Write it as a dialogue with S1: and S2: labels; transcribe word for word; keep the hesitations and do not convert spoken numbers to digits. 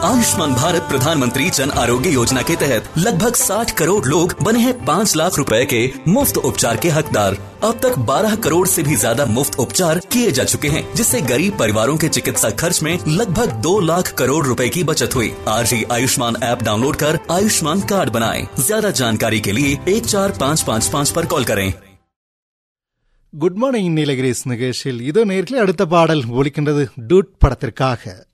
S1: आयुष्मान भारत प्रधानमंत्री जन आरोग्य योजना के तहत लगभग साठ करोड़ लोग बने हैं पाँच लाख रुपए के मुफ्त उपचार के हकदार। अब तक बारह करोड़ से भी ज्यादा मुफ्त उपचार किए जा चुके हैं, जिससे गरीब परिवारों के चिकित्सा खर्च में लगभग दो लाख करोड़ रुपए की बचत हुई। आज ही आयुष्मान ऐप डाउनलोड कर आयुष्मान कार्ड बनाएं। ज्यादा जानकारी के लिए एक चार पाँच पाँच पाँच पर कॉल करें।
S2: குட் மார்னிங் நீலகிரிஸ் நிகழ்ச்சியில் இதோ நேர்களே அடுத்த பாடல் ஒலிக்கின்றது டூட் படத்திற்காக.